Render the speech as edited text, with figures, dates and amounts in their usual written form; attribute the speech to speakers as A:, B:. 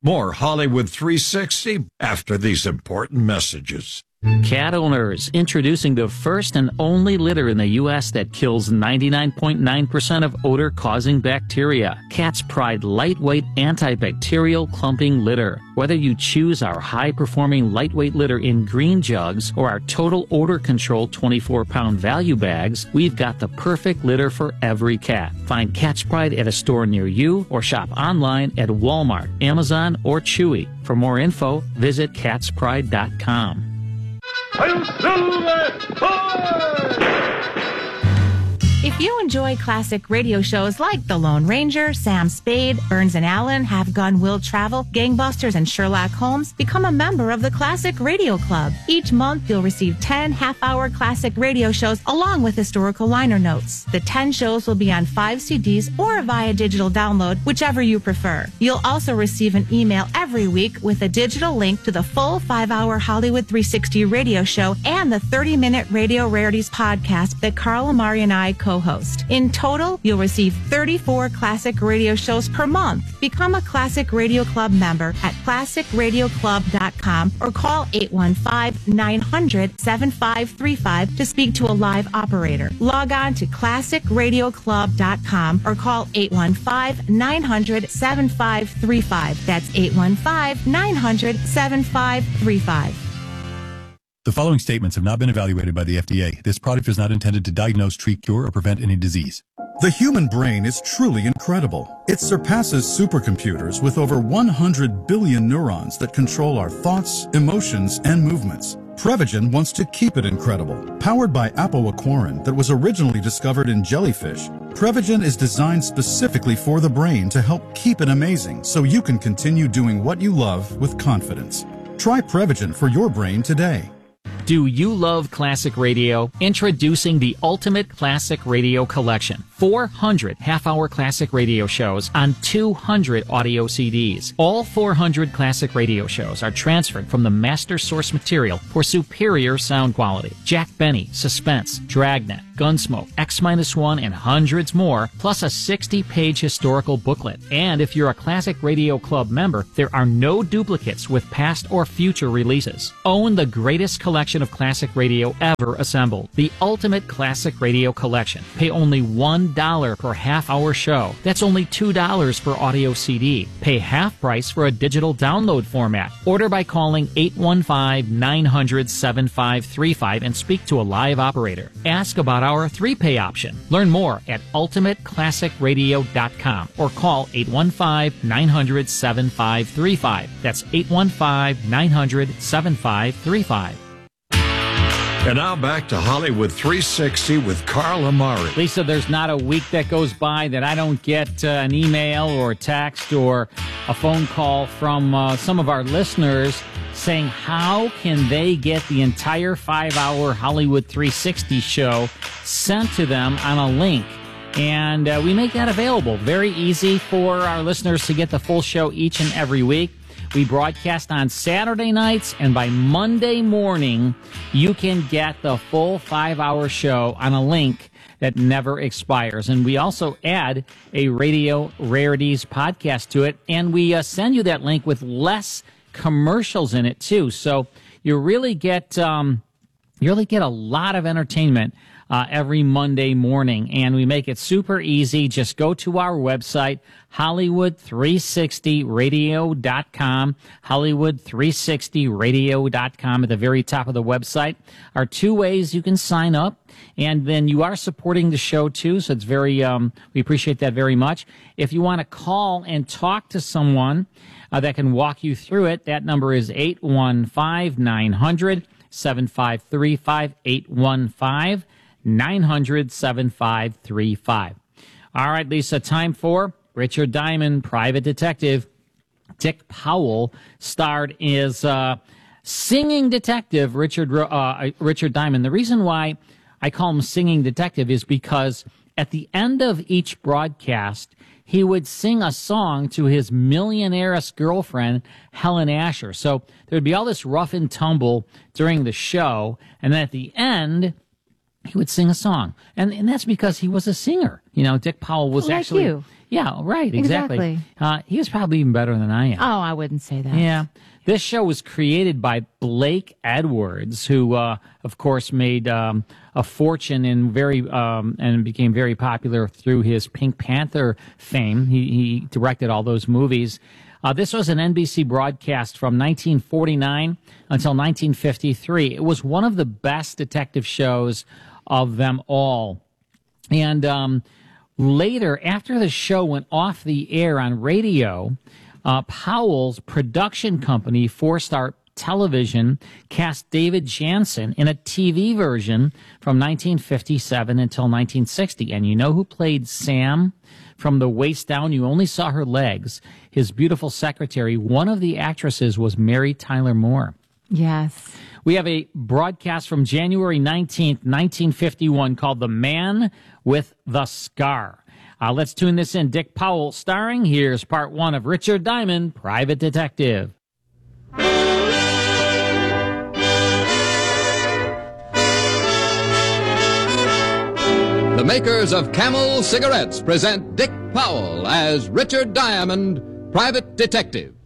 A: More Hollywood 360 after these important messages.
B: Cat owners, introducing the first and only litter in the U.S. that kills 99.9% of odor-causing bacteria. Cat's Pride lightweight antibacterial clumping litter. Whether you choose our high-performing lightweight litter in green jugs or our total odor control 24-pound value bags, we've got the perfect litter for every cat. Find Cat's Pride at a store near you or shop online at Walmart, Amazon, or Chewy. For more info, visit catspride.com.
C: If you enjoy classic radio shows like The Lone Ranger, Sam Spade, Burns and Allen, Have Gun Will Travel, Gangbusters, and Sherlock Holmes, become a member of the Classic Radio Club. Each month, you'll receive 10 half-hour classic radio shows along with historical liner notes. The 10 shows will be on 5 CDs or via digital download, whichever you prefer. You'll also receive an email every week with a digital link to the full 5-hour Hollywood 360 radio show and the 30-minute Radio Rarities podcast that Carl Amari and I co-host. In total, you'll receive 34 classic radio shows per month. Become a Classic Radio Club member at classicradioclub.com or call 815-900-7535 to speak to a live operator. Log on to classicradioclub.com or call 815-900-7535. That's 815-900-7535.
D: The following statements have not been evaluated by the FDA. This product is not intended to diagnose, treat, cure, or prevent any disease.
E: The human brain is truly incredible. It surpasses supercomputers with over 100 billion neurons that control our thoughts, emotions, and movements. Prevagen wants to keep it incredible. Powered by apoaquarin that was originally discovered in jellyfish, Prevagen is designed specifically for the brain to help keep it amazing so you can continue doing what you love with confidence. Try Prevagen for your brain today.
B: Do you love classic radio? Introducing the Ultimate Classic Radio Collection. 400 half-hour classic radio shows on 200 audio CDs. All 400 classic radio shows are transferred from the master source material for superior sound quality. Jack Benny, Suspense, Dragnet, Gunsmoke, X-1, and hundreds more, plus a 60-page historical booklet. And if you're a Classic Radio Club member, there are no duplicates with past or future releases. Own the greatest collection of classic radio ever assembled. The Ultimate Classic Radio Collection. Pay only $1 per half-hour show. That's only $2 per audio CD. Pay half price for a digital download format. Order by calling 815-900-7535 and speak to a live operator. Ask about our 3-pay option. Learn more at ultimateclassicradio.com or call 815-900-7535. That's 815-900-7535.
A: And now back to Hollywood 360 with Carl Amari.
B: Lisa, there's not a week that goes by that I don't get an email or a text or a phone call from some of our listeners saying how can they get the entire 5-hour Hollywood 360 show sent to them on a link. And we make that available. Very easy for our listeners to get the full show each and every week. We broadcast on Saturday nights, and by Monday morning, you can get the full 5-hour show on a link that never expires. And we also add a Radio Rarities podcast to it, and we send you that link with less commercials in it, too. So you really get a lot of entertainment every Monday morning, and we make it super easy. Just go to our website, Hollywood360radio.com, Hollywood360radio.com. At the very top of the website are 2 ways you can sign up, and then you are supporting the show too, so it's very, we appreciate that very much. If you want to call and talk to someone that can walk you through it, that number is 815-900-7535, 815-900-7535. All right, Lisa, time for Richard Diamond, Private Detective. Dick Powell starred as singing detective Richard Diamond. The reason why I call him singing detective is because at the end of each broadcast, he would sing a song to his millionaire-esque girlfriend, Helen Asher. So there'd be all this rough and tumble during the show, and then at the end, he would sing a song. And that's because he was a singer. Dick Powell was
C: Like
B: actually...
C: you.
B: Yeah, right, exactly. He was probably even better than I am.
C: Oh, I wouldn't say that.
B: Yeah. This show was created by Blake Edwards, who, of course, made a fortune and became very popular through his Pink Panther fame. He directed all those movies. This was an NBC broadcast from 1949 until 1953. It was one of the best detective shows of them all. And later, after the show went off the air on radio, Powell's production company, Four Star Television, cast David Jansen in a TV version from 1957 until 1960. And you know who played Sam? From the waist down, you only saw her legs. His beautiful secretary, one of the actresses, was Mary Tyler Moore.
C: Yes.
B: We have a broadcast from January 19th, 1951 called The Man with the Scar. Let's tune this in. Dick Powell starring. Here's part one of Richard Diamond, Private Detective.
F: The makers of Camel cigarettes present Dick Powell as Richard Diamond, Private Detective.